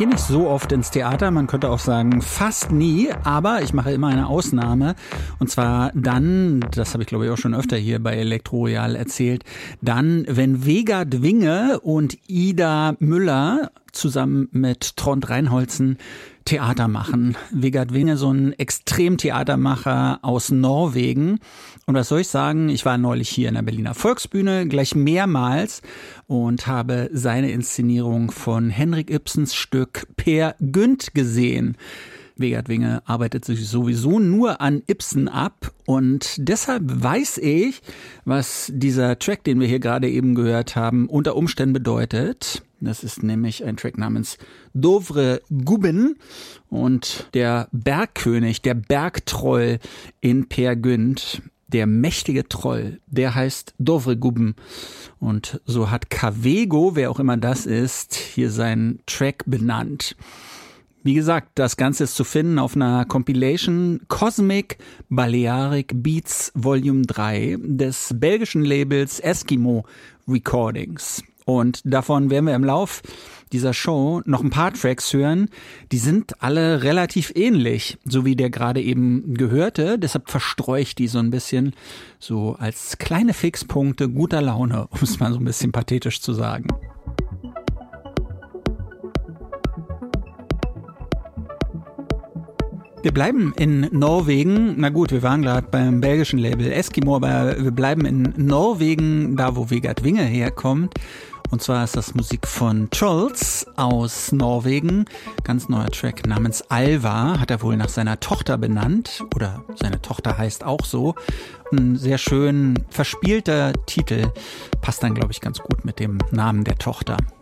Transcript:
gehe nicht so oft ins Theater, man könnte auch sagen fast nie, aber ich mache immer eine Ausnahme. Und zwar dann, das habe ich glaube ich auch schon öfter hier bei Elektroroyal erzählt, dann, wenn Vega Dwinge und Ida Müller zusammen mit Trond Reinholzen Theater machen. Vega Dwinge, so ein Extremtheatermacher aus Norwegen. Und was soll ich sagen? Ich war neulich hier in der Berliner Volksbühne, gleich mehrmals, und habe seine Inszenierung von Henrik Ibsens Stück Peer Gynt gesehen. Vega Dwinge arbeitet sich sowieso nur an Ibsen ab und deshalb weiß ich, was dieser Track, den wir hier gerade eben gehört haben, unter Umständen bedeutet. Das ist nämlich ein Track namens Dovre Gubben und der Bergkönig, der Bergtroll in Peer Gynt, der mächtige Troll, der heißt Dovre Gubben. Und so hat Cavego, wer auch immer das ist, hier seinen Track benannt. Wie gesagt, das Ganze ist zu finden auf einer Compilation Cosmic Balearic Beats Volume 3 des belgischen Labels Eskimo Recordings. Und davon werden wir im Lauf dieser Show noch ein paar Tracks hören. Die sind alle relativ ähnlich, so wie der gerade eben gehörte. Deshalb verstreue ich die so ein bisschen so als kleine Fixpunkte guter Laune, um es mal so ein bisschen pathetisch zu sagen. Wir bleiben in Norwegen. Na gut, wir waren gerade beim belgischen Label Eskimo, aber wir bleiben in Norwegen, da wo Vega Dwinge herkommt. Und zwar ist das Musik von Truls aus Norwegen. Ganz neuer Track namens Alva, hat er wohl nach seiner Tochter benannt. Oder seine Tochter heißt auch so. Ein sehr schön verspielter Titel. Passt dann, glaube ich, ganz gut mit dem Namen der Tochter.